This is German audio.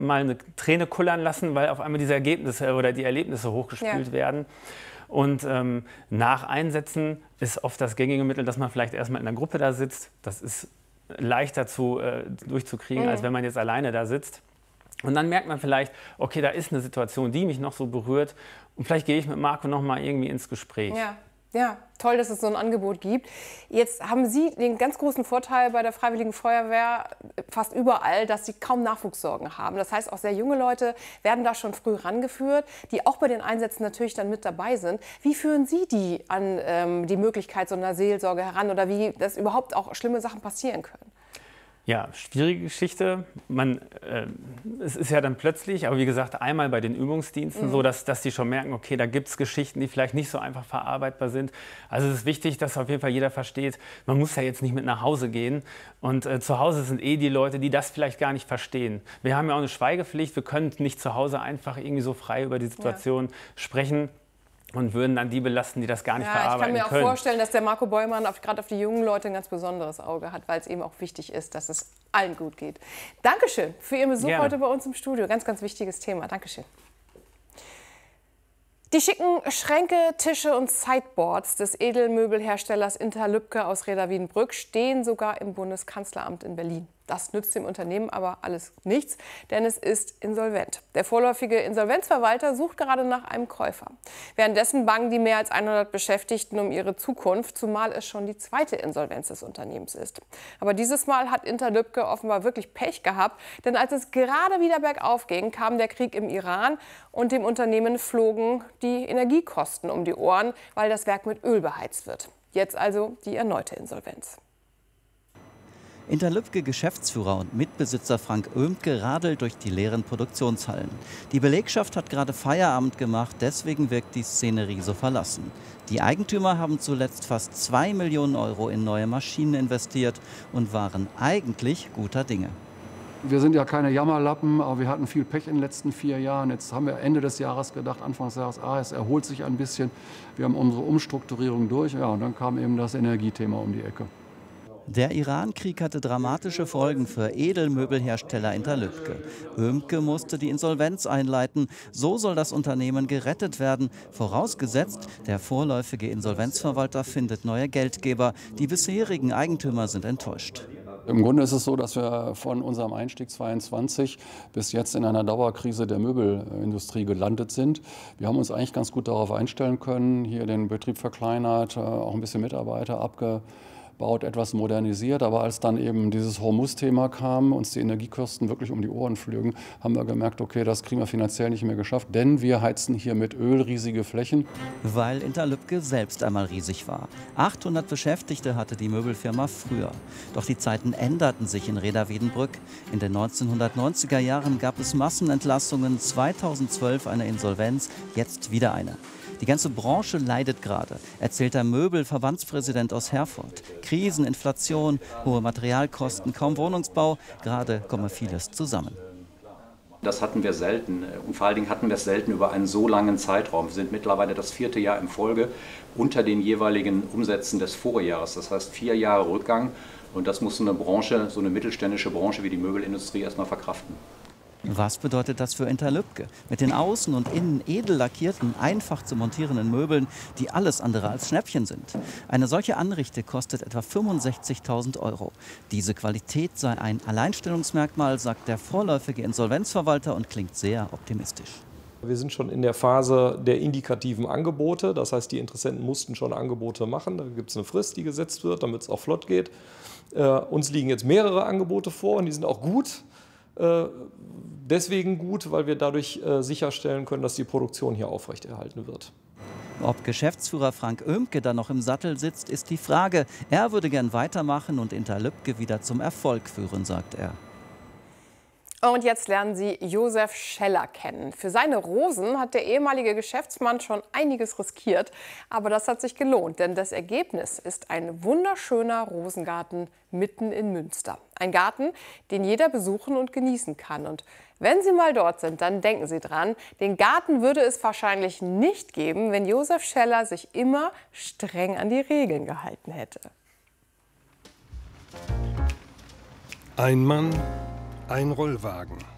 mal eine Träne kullern lassen, weil auf einmal diese Ergebnisse oder die Erlebnisse hochgespült werden. Und nach Einsätzen ist oft das gängige Mittel, dass man vielleicht erstmal in einer Gruppe da sitzt. Das ist leichter durchzukriegen, als wenn man jetzt alleine da sitzt. Und dann merkt man vielleicht, okay, da ist eine Situation, die mich noch so berührt. Und vielleicht gehe ich mit Marco noch mal irgendwie ins Gespräch. Ja, toll, dass es so ein Angebot gibt. Jetzt haben Sie den ganz großen Vorteil bei der Freiwilligen Feuerwehr fast überall, dass Sie kaum Nachwuchssorgen haben. Das heißt, auch sehr junge Leute werden da schon früh rangeführt, die auch bei den Einsätzen natürlich dann mit dabei sind. Wie führen Sie die an die Möglichkeit so einer Seelsorge heran oder wie das überhaupt auch schlimme Sachen passieren können? Ja, schwierige Geschichte. Es ist ja dann plötzlich, aber wie gesagt, einmal bei den Übungsdiensten so, dass die schon merken, okay, da gibt es Geschichten, die vielleicht nicht so einfach verarbeitbar sind. Also es ist wichtig, dass auf jeden Fall jeder versteht, man muss ja jetzt nicht mit nach Hause gehen. Und zu Hause sind die Leute, die das vielleicht gar nicht verstehen. Wir haben ja auch eine Schweigepflicht, wir können nicht zu Hause einfach irgendwie so frei über die Situation sprechen. Und würden dann die belasten, die das gar nicht verarbeiten können. Ich kann mir auch vorstellen, dass der Marco Beumann gerade auf die jungen Leute ein ganz besonderes Auge hat, weil es eben auch wichtig ist, dass es allen gut geht. Dankeschön für Ihren Besuch heute bei uns im Studio. Ganz, ganz wichtiges Thema. Dankeschön. Die schicken Schränke, Tische und Sideboards des Edelmöbelherstellers Interlübke aus Reda-Wiedenbrück stehen sogar im Bundeskanzleramt in Berlin. Das nützt dem Unternehmen aber alles nichts, denn es ist insolvent. Der vorläufige Insolvenzverwalter sucht gerade nach einem Käufer. Währenddessen bangen die mehr als 100 Beschäftigten um ihre Zukunft, zumal es schon die zweite Insolvenz des Unternehmens ist. Aber dieses Mal hat Interlübke offenbar wirklich Pech gehabt, denn als es gerade wieder bergauf ging, kam der Krieg im Iran und dem Unternehmen flogen die Energiekosten um die Ohren, weil das Werk mit Öl beheizt wird. Jetzt also die erneute Insolvenz. Interlübke-Geschäftsführer und Mitbesitzer Frank Oehmke radelt durch die leeren Produktionshallen. Die Belegschaft hat gerade Feierabend gemacht, deswegen wirkt die Szenerie so verlassen. Die Eigentümer haben zuletzt fast 2 Millionen Euro in neue Maschinen investiert und waren eigentlich guter Dinge. Wir sind ja keine Jammerlappen, aber wir hatten viel Pech in den letzten 4 Jahren. Jetzt haben wir Ende des Jahres gedacht, Anfang des Jahres, es erholt sich ein bisschen. Wir haben unsere Umstrukturierung durch, und dann kam eben das Energiethema um die Ecke. Der Iran-Krieg hatte dramatische Folgen für Edelmöbelhersteller Interlübke. Oehmke musste die Insolvenz einleiten. So soll das Unternehmen gerettet werden. Vorausgesetzt, der vorläufige Insolvenzverwalter findet neue Geldgeber. Die bisherigen Eigentümer sind enttäuscht. Im Grunde ist es so, dass wir von unserem Einstieg 22 bis jetzt in einer Dauerkrise der Möbelindustrie gelandet sind. Wir haben uns eigentlich ganz gut darauf einstellen können, hier den Betrieb verkleinert, auch ein bisschen Mitarbeiter abgebaut, etwas modernisiert. Aber als dann eben dieses Hormuz-Thema kam, uns die Energiekosten wirklich um die Ohren flögen, haben wir gemerkt, okay, das kriegen wir finanziell nicht mehr geschafft, denn wir heizen hier mit Öl riesige Flächen. Weil Interlübke selbst einmal riesig war. 800 Beschäftigte hatte die Möbelfirma früher. Doch die Zeiten änderten sich in Reda-Wiedenbrück. In den 1990er Jahren gab es Massenentlassungen, 2012 eine Insolvenz, jetzt wieder eine. Die ganze Branche leidet gerade, erzählt der Möbelverbandspräsident aus Herford. Krisen, Inflation, hohe Materialkosten, kaum Wohnungsbau, gerade komme vieles zusammen. Das hatten wir selten und vor allen Dingen hatten wir es selten über einen so langen Zeitraum. Wir sind mittlerweile das 4. Jahr in Folge unter den jeweiligen Umsätzen des Vorjahres. Das heißt 4 Jahre Rückgang und das muss so eine Branche, so eine mittelständische Branche wie die Möbelindustrie erstmal verkraften. Was bedeutet das für Interlübke? Mit den außen und innen edel lackierten, einfach zu montierenden Möbeln, die alles andere als Schnäppchen sind. Eine solche Anrichte kostet etwa 65.000 Euro. Diese Qualität sei ein Alleinstellungsmerkmal, sagt der vorläufige Insolvenzverwalter und klingt sehr optimistisch. Wir sind schon in der Phase der indikativen Angebote. Das heißt, die Interessenten mussten schon Angebote machen. Da gibt es eine Frist, die gesetzt wird, damit es auch flott geht. Uns liegen jetzt mehrere Angebote vor und die sind auch gut. Deswegen gut, weil wir dadurch sicherstellen können, dass die Produktion hier aufrechterhalten wird. Ob Geschäftsführer Frank Oehmke dann noch im Sattel sitzt, ist die Frage. Er würde gern weitermachen und Interlübke wieder zum Erfolg führen, sagt er. Und jetzt lernen Sie Josef Scheller kennen. Für seine Rosen hat der ehemalige Geschäftsmann schon einiges riskiert. Aber das hat sich gelohnt, denn das Ergebnis ist ein wunderschöner Rosengarten mitten in Münster. Ein Garten, den jeder besuchen und genießen kann. Und wenn Sie mal dort sind, dann denken Sie dran, den Garten würde es wahrscheinlich nicht geben, wenn Josef Scheller sich immer streng an die Regeln gehalten hätte. Ein Mann, ein Rollwagen.